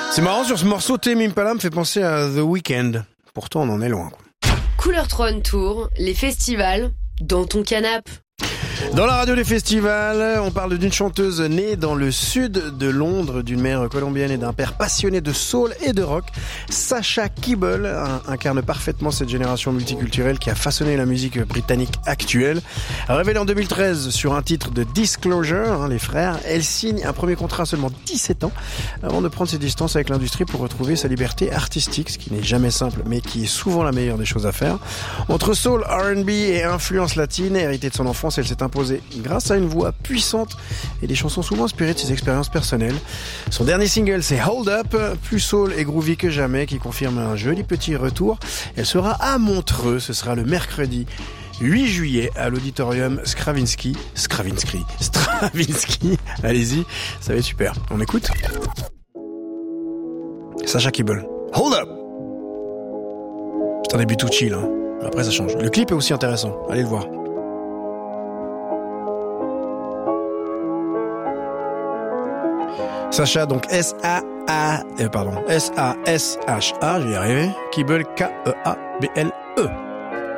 C'est marrant, sur ce morceau, Tame Impala me fait penser à The Weeknd. Pourtant, on en est loin, quoi. Couleur 3 Tour, les festivals, dans ton canapé. Dans la radio des festivals, on parle d'une chanteuse née dans le sud de Londres, d'une mère colombienne et d'un père passionné de soul et de rock. Sacha Kibble incarne parfaitement cette génération multiculturelle qui a façonné la musique britannique actuelle. Révélée en 2013 sur un titre de Disclosure, les frères, elle signe un premier contrat à seulement 17 ans avant de prendre ses distances avec l'industrie pour retrouver sa liberté artistique, ce qui n'est jamais simple mais qui est souvent la meilleure des choses à faire. Entre soul, R&B et influence latine, héritée de son enfance, elle s'est imposée grâce à une voix puissante et des chansons souvent inspirées de ses expériences personnelles. Son dernier single, c'est Hold Up, plus soul et groovy que jamais, qui confirme un joli petit retour. Elle sera à Montreux, ce sera le mercredi 8 juillet à l'auditorium Stravinsky. Allez-y, ça va être super. On écoute Sacha Kibble. Hold Up. C'est un début tout chill, hein. Après ça change. Le clip est aussi intéressant, allez le voir. Sacha, donc S-A-S-H-A, je vais y arriver. Kibble, K-E-A-B-L-E.